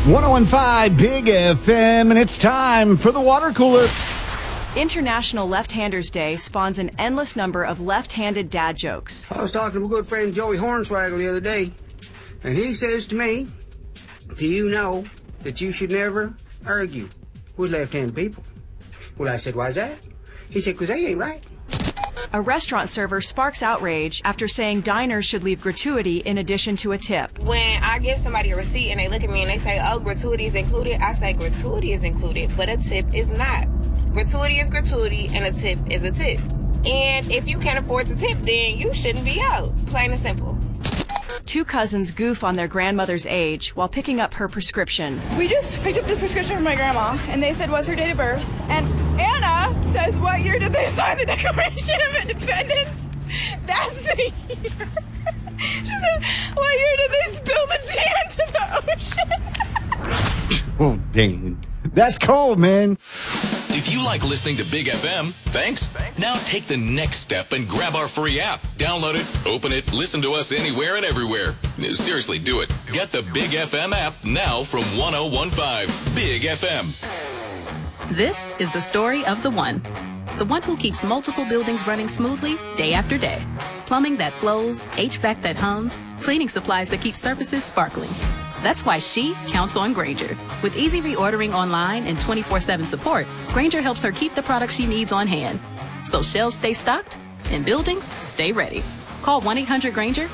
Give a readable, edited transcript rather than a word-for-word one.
1015 Big FM, and it's time for the water cooler. International Left-Handers Day spawns an endless number of left-handed dad jokes. I was talking to my good friend Joey Hornswaggle the other day, and he says to me, "Do you know that you should never argue with left-handed people?" Well, I said, "Why's that?" He said, "'Cause they ain't right." A restaurant server sparks outrage after saying diners should leave gratuity in addition to a tip. When I give somebody a receipt and they look at me and they say, "Oh, gratuity is included," I say gratuity is included, but a tip is not. Gratuity is gratuity and a tip is a tip. And if you can't afford to tip, then you shouldn't be out. Plain and simple. Two cousins goof on their grandmother's age while picking up her prescription. We just picked up the prescription from my grandma, and they said, "What's her date of birth?" And Anna says, "What year did they sign the Declaration of Independence?" That's the year. She said, "What year did they spill the tea into the ocean?" Oh, dang. That's cold, man. If you like listening to Big FM, thanks. Now take the next step and grab our free app. Download it, open it, listen to us anywhere and everywhere. Seriously, do it. Get the Big FM app now from 1015 Big FM. This is the story of the one who keeps multiple buildings running smoothly day after day. Plumbing that flows, HVAC that hums, cleaning supplies that keep surfaces sparkling. That's why she counts on Grainger. With easy reordering online and 24/7 support, Grainger helps her keep the products she needs on hand. So shelves stay stocked and buildings stay ready. Call 1-800-GRAINGER